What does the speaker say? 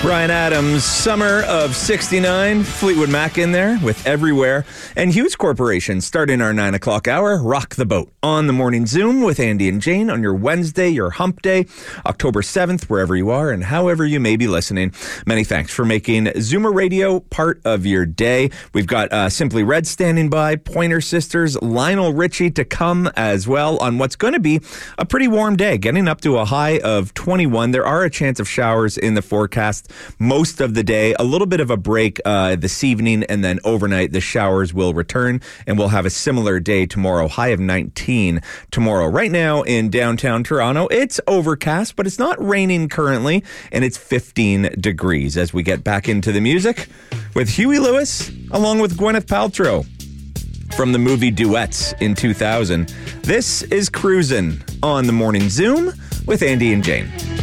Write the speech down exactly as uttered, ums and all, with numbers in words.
Bryan Adams, Summer of sixty-nine, Fleetwood Mac in there with Everywhere, and Hughes Corporation starting our nine o'clock hour, Rock the Boat, on the Morning Zoom with Andy and Jane on your Wednesday, your hump day, October seventh, wherever you are and however you may be listening. Many thanks for making Zoomer Radio part of your day. We've got uh, Simply Red standing by, Pointer Sisters, Lionel Richie to come as well on what's going to be a pretty warm day, getting up to a high of twenty-one. There are a chance of showers in the forecast most of the day, a little bit of a break uh, this evening, and then overnight the showers will return, and we'll have a similar day tomorrow, high of nineteen tomorrow. Right now in downtown Toronto, it's overcast, but it's not raining currently, and it's fifteen degrees as we get back into the music with Huey Lewis along with Gwyneth Paltrow from the movie Duets in two thousand. This is Cruisin' on the Morning Zoom with Andy and Jane.